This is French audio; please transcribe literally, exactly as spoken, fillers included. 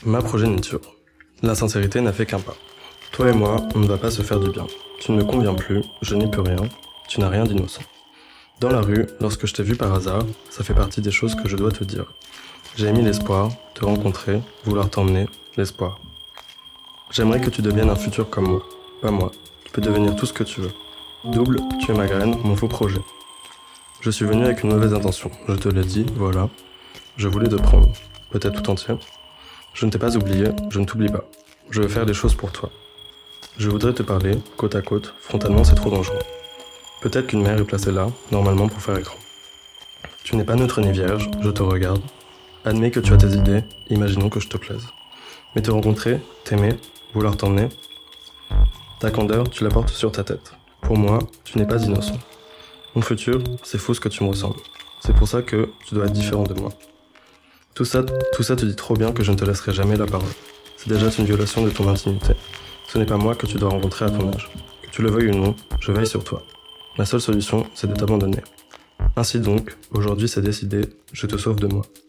Ma progéniture. La sincérité n'a fait qu'un pas. Toi et moi, on ne va pas se faire du bien. Tu ne me conviens plus, je n'y peux rien, tu n'as rien d'innocent. Dans la rue, lorsque je t'ai vu par hasard, ça fait partie des choses que je dois te dire. J'ai émis l'espoir, te rencontrer, vouloir t'emmener, l'espoir. J'aimerais que tu deviennes un futur comme moi. Pas moi. Tu peux devenir tout ce que tu veux. Double, tu es ma graine, mon faux projet. Je suis venu avec une mauvaise intention, je te l'ai dit, voilà. Je voulais te prendre, peut-être tout entier. Je ne t'ai pas oublié, je ne t'oublie pas. Je veux faire des choses pour toi. Je voudrais te parler, côte à côte, frontalement c'est trop dangereux. Peut-être qu'une mère est placée là, normalement pour faire écran. Tu n'es pas neutre ni vierge, je te regarde. Admets que tu as tes idées, imaginons que je te plaise. Mais te rencontrer, t'aimer, vouloir t'emmener, ta candeur, tu la portes sur ta tête. Pour moi, tu n'es pas innocent. Mon futur, c'est faux ce que tu me ressembles. C'est pour ça que tu dois être différent de moi. Tout ça, tout ça te dit trop bien que je ne te laisserai jamais la parole. C'est déjà une violation de ton intimité. Ce n'est pas moi que tu dois rencontrer à ton âge. Que tu le veuilles ou non, je veille sur toi. Ma seule solution, c'est de t'abandonner. Ainsi donc, aujourd'hui c'est décidé, je te sauve de moi.